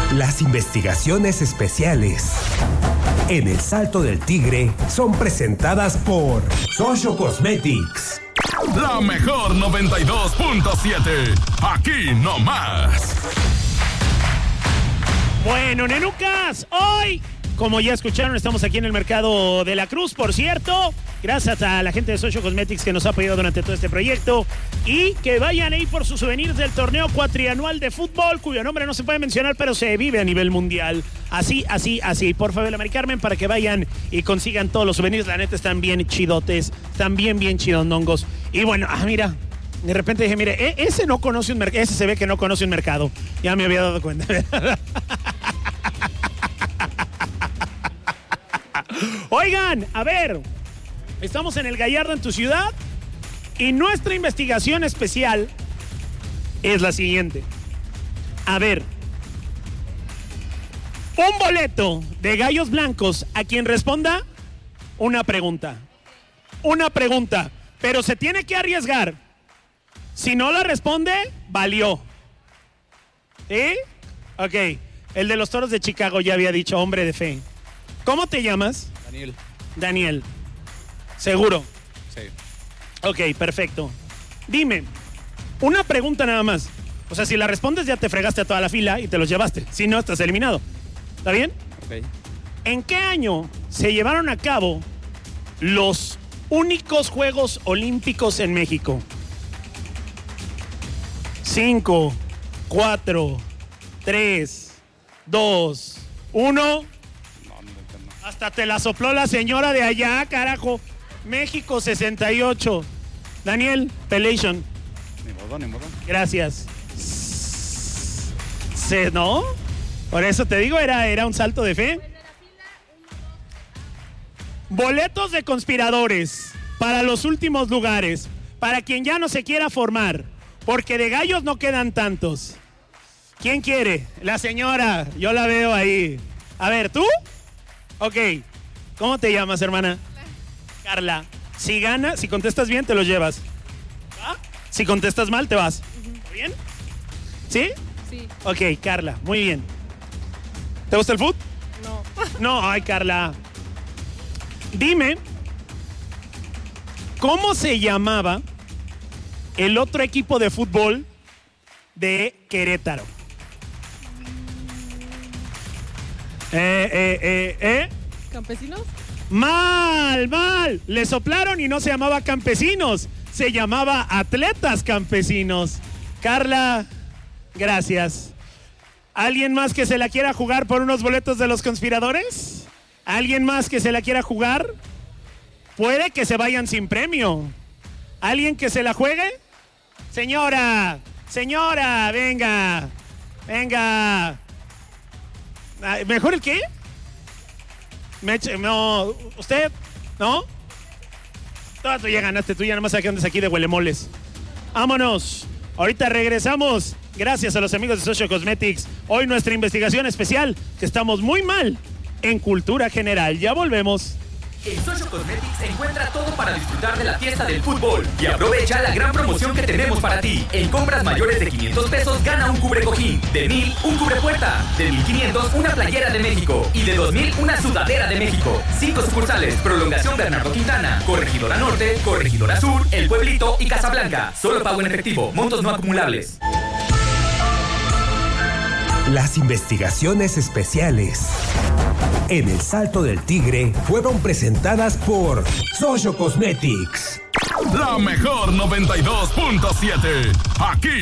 Las investigaciones especiales en El Salto del Tigre son presentadas por Social Cosmetics. La mejor 92.7. Aquí no más. Bueno, nenucas, hoy, como ya escucharon, estamos aquí en el Mercado de la Cruz, por cierto. Gracias a la gente de Social Cosmetics que nos ha apoyado durante todo este proyecto. Y que vayan ahí por sus souvenirs del torneo cuatrianual de fútbol, cuyo nombre no se puede mencionar, pero se vive a nivel mundial. Así. Por favor, Mari Carmen, para que vayan y consigan todos los souvenirs. La neta, están bien chidotes, están bien chidondongos. Y bueno, mira, de repente dije, mire, ese no conoce un mercado, ese se ve que no conoce un mercado. Ya me había dado cuenta. Oigan, a ver, estamos en el Gallardo, en tu ciudad, y nuestra investigación especial es la siguiente. A ver, un boleto de Gallos Blancos a quien responda una pregunta. Una pregunta, pero se tiene que arriesgar. Si no la responde, valió. ¿Sí? Ok, el de los Toros de Chicago ya había dicho, hombre de fe. ¿Cómo te llamas? Daniel. ¿Seguro? Sí. Ok, perfecto. Dime, una pregunta nada más. O sea, si la respondes ya te fregaste a toda la fila y te los llevaste. Si no, estás eliminado. ¿Está bien? Ok. ¿En qué año se llevaron a cabo los únicos Juegos Olímpicos en México? 5, 4, 3, 2, 1... Hasta te la sopló la señora de allá, carajo. México 68. Daniel, Pelation. Ni modo. Gracias. ¿No? Por eso te digo, era un salto de fe. Boletos de conspiradores para los últimos lugares. Para quien ya no se quiera formar. Porque de gallos no quedan tantos. ¿Quién quiere? La señora. Yo la veo ahí. A ver, ¿tú? Ok, ¿cómo te llamas, hermana? Carla. Si ganas, si contestas bien, te los llevas. ¿Ah? Si contestas mal, te vas. ¿Está bien? ¿Sí? Sí. Ok, Carla, muy bien. ¿Te gusta el fútbol? No. No, ay, Carla. Dime, ¿cómo se llamaba el otro equipo de fútbol de Querétaro? ¿Campesinos? Mal. Le soplaron y no se llamaba Campesinos. Se llamaba Atletas Campesinos. Carla, gracias. ¿Alguien más que se la quiera jugar por unos boletos de los conspiradores? ¿Alguien más que se la quiera jugar? Puede que se vayan sin premio. ¿Alguien que se la juegue? Señora, venga. ¿Mejor el qué? No, ¿usted? ¿No? Tú ya ganaste, tú ya nada más que andas aquí de huelemoles. Vámonos. Ahorita regresamos. Gracias a los amigos de Social Cosmetics. Hoy nuestra investigación especial, que estamos muy mal en cultura general. Ya volvemos. En Social Cosmetics encuentra todo para disfrutar de la fiesta del fútbol y aprovecha la gran promoción que tenemos para ti. En compras mayores de 500 pesos gana un cubrecojín, de 1,000 un cubrepuerta, de 1,500 una playera de México y de 2,000 una sudadera de México. 5 sucursales, Prolongación Bernardo Quintana, Corregidora Norte, Corregidora Sur, El Pueblito y Casablanca. Solo pago en efectivo, montos no acumulables. Las investigaciones especiales en El Salto del Tigre fueron presentadas por Social Cosmetics. La mejor 92.7. Aquí